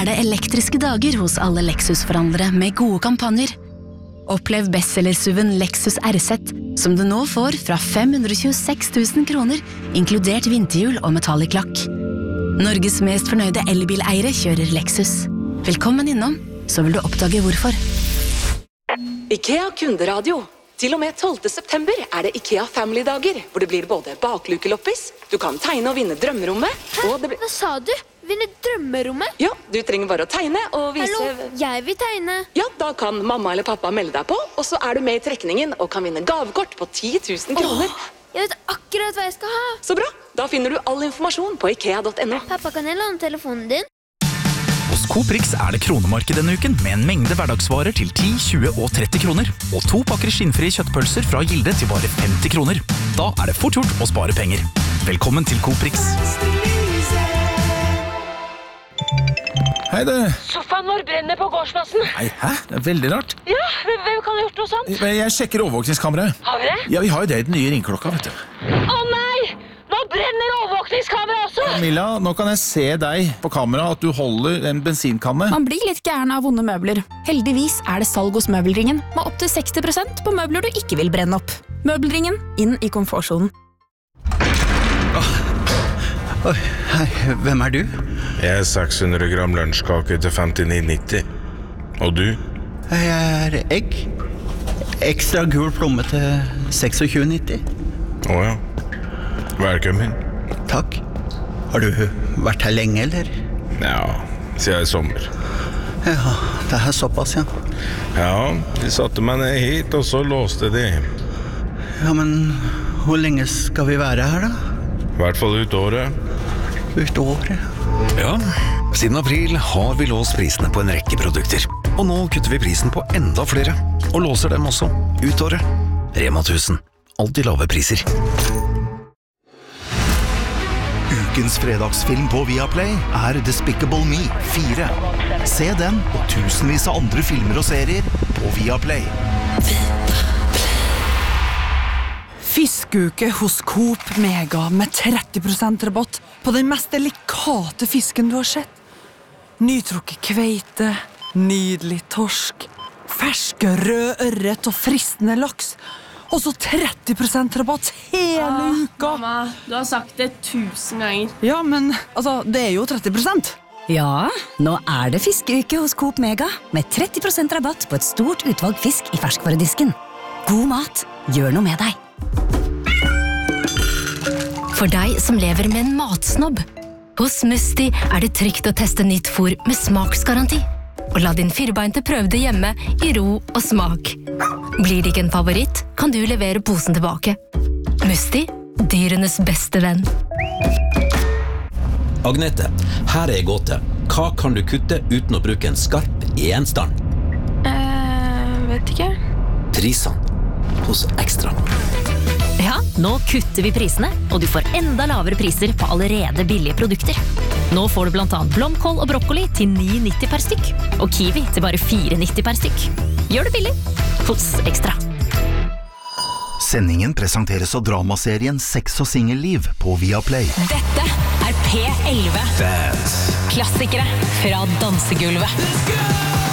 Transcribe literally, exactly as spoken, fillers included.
er det elektriske dager hos alle Lexus-forhandlere med gode kampanjer. Opplev bestsellersuven Lexus R Z, som du nå får fra fem hundre tjueseks tusen kroner, inkludert vinterhjul og metallic lakk. Norges mest fornøyde elbileiere kjører Lexus. Velkommen innom, så vil du oppdage hvorfor. IKEA kunderadio. Til og med tolvte september er det IKEA Family-dager, hvor det blir både baklukeloppis, du kan tegne og vinne drømmerommet, og det blir... Hva sa du? Vinne drømmerommet? Ja, du trenger bare å tegne og vise... Hallo, jeg vil tegne. Ja, da kan mamma eller pappa melde deg på, og så er du med i trekningen og kan vinne gavekort på ti tusen kroner. Åh, jeg vet akkurat hva jeg skal ha. Så bra, da finner du all informasjon på ikea punktum no. Pappa, kan jeg låne telefonen din? Hos Coprix er det kronemarked denne uken med en mengde hverdagsvarer til ti, tjue og tretti kroner. Og to pakker skinnfrie kjøttpølser fra Gilde til bare femti kroner. Da er det fort gjort å spare penger. Velkommen til Coprix. Hei du. Sofaen vår brenner på gårdsplassen. Nei, hæ? Det er veldig rart. Ja, hvem kan ha gjort noe sånt? Jeg sjekker overvåkningskameraet. Har vi det? Ja, vi har jo det i den nye ringklokka, vet du. Å nei! Nå brenner overvåkningskameraet også! Camilla, nå kan jeg se deg på kamera at du holder en bensinkanne. Man blir litt gæren av vonde møbler. Heldigvis er det salg hos Møbelringen, med opp til seksti prosent på møbler du ikke vil brenne opp. Møbelringen, inn i komfortsonen. Oi, hei, hvem er du? Jeg er seks hundre gram lunsjkake til femtini nitti. Og du? Jeg er egg. Ekstra gul plomme til tjueseks nitti. Åja. Velkommen. Takk. Har du vært her lenge, eller? Ja, siden i sommer. Ja, det er såpass, ja. Ja, de satte meg ned hit, og så låste de. Ja, men hvor lenge skal vi være her, da? I hvert fall ut året. Ut året? Ja, siden april har vi låst prisene på en rekke produkter. Og nå kutter vi prisen på enda flere, og låser dem også ut året. Rema tusen. Alltid lave priser. Ukens fredagsfilm på Viaplay er Despicable Me fire. Se den og tusenvis av andre filmer og serier på Viaplay. Fiskeuke hos Coop Mega med tretti prosent rabatt på den mest delikate fisken du har sett. Nytrukket kveite, nydelig torsk, ferske rød ørret og fristende laks. Og så tretti prosent rabatt hele ah, uka. Mamma, du har sagt det tusen ganger. Ja, men altså, det er jo tretti prosent. Ja, nå er det fiskeuke hos Coop Mega med tretti prosent rabatt på et stort utvalg fisk i ferskvaredisken. God mat, gjør noe med deg. For deg som lever med en matsnobb. Hos Musti er det trygt å teste nytt fôr med smaksgaranti. Og la din firbeinte prøve det hjemme i ro og smak. Blir det ikke en favoritt, kan du levere posen tilbake. Musti, dyrenes beste venn. Agnete, her er gåte. Hva kan du kutte uten å bruke en skarp gjenstand? Eh, vet ikke. Prisene hos Ekstra. Ja, nå kutter vi prisene, og du får enda lavere priser på allerede billige produkter. Nå får du blant annet blomkål og brokkoli til ni nitti per stykk, og kiwi til bare fire nitti per stykk. Gjør det billig hos Ekstra. Sendingen presenteres av dramaserien Sex og singelliv på Viaplay. Dette er P elleve. Dance. Klassikere fra dansegulvet.